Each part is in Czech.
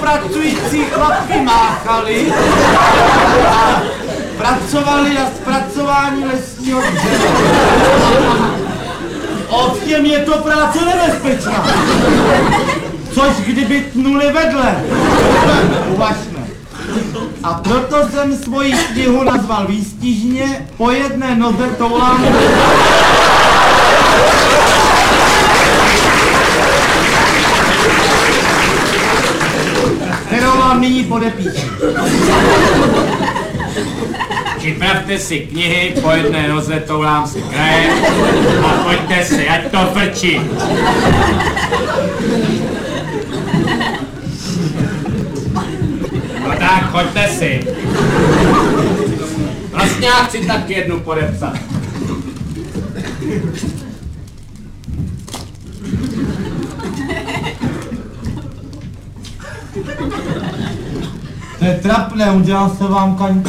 pracující chlapky máchali a pracovali na zpracování lesního dřeva. Ovšem je to práce nebezpečná. Což kdyby tnuli vedle. Uvažme. A proto jsem svoji knihu nazval výstižně Po jedné noze toulám. Kterou vám nyní podepíšu. Připravte si knihy, po jedné noze toulám si krajem a pojďte si, ať to frčí. No tak, choďte si. Vlastně já chci taky jednu podepsat. To je trapné, udělal se vám kaňku.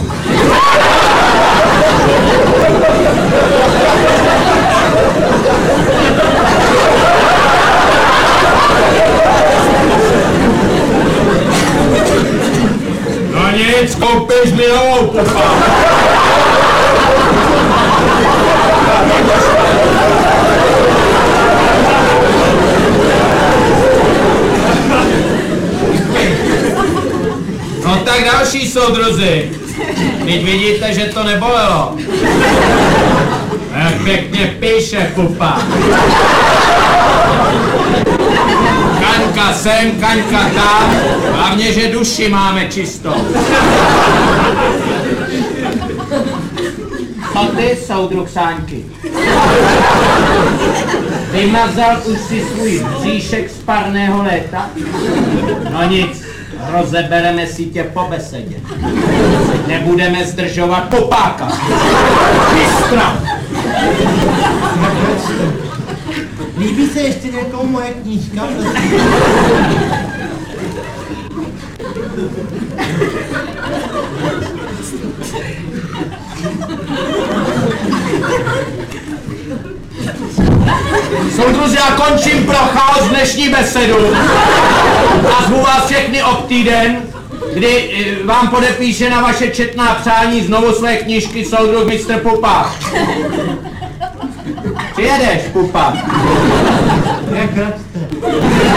No nic, koupíš mi novou, pupa. No tak další soudruzi. Teď vidíte, že to nebolelo. Jak pěkně píše, pupa. Kaňka sem, kaňka tam, hlavně, že duši máme čistou. Co ty, soudruh Sáňky? Vymazal už si svůj bříšek z parného léta? No nic, rozebereme si tě po besedě. Nebudeme zdržovat popáka. Bystra! Líbí se ještě někomu moje knížka? Soudruzi, já končím pro chaos dnešní besedu a zvu vás všechny ob týden, kdy vám podepíše na vaše četná přání znovu své knížky soudruh Mr. Pupa. Přijedeš, pupa? Jak